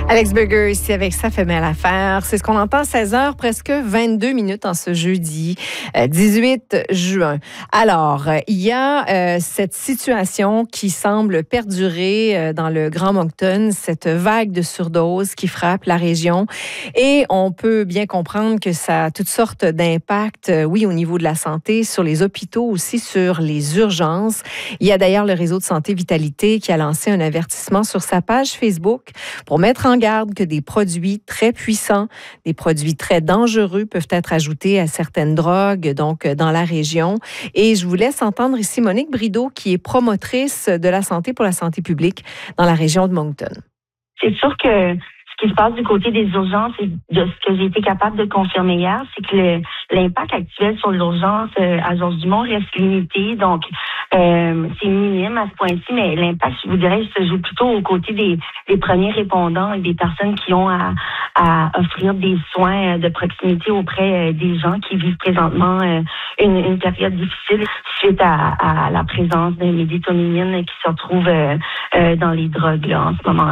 Alex Burger ici avec Ça fait mal à faire. C'est ce qu'on entend 16h, presque 22 minutes en ce jeudi 18 juin. Alors, il y a cette situation qui semble perdurer dans le Grand Moncton, cette vague de surdose qui frappe la région. Et on peut bien comprendre que ça a toutes sortes d'impacts, oui, au niveau de la santé, sur les hôpitaux, aussi sur les urgences. Il y a d'ailleurs le réseau de santé Vitalité qui a lancé un avertissement sur sa page Facebook pour mettre en garde que des produits très puissants, des produits très dangereux peuvent être ajoutés à certaines drogues, donc dans la région. Et je vous laisse entendre ici Monique Brideau, qui est promotrice de la santé pour la santé publique dans la région de Moncton. C'est sûr que ce qui se passe du côté des urgences et de ce que j'ai été capable de confirmer hier, c'est que l'impact actuel sur l'urgence à Georges-Dumont reste limité. Donc, c'est minime à ce point-ci, mais l'impact, je vous dirais, se joue plutôt aux côtés des premiers répondants et des personnes qui ont à offrir des soins de proximité auprès des gens qui vivent présentement une période difficile suite à la présence de médicamines qui se retrouvent dans les drogues là, en ce moment.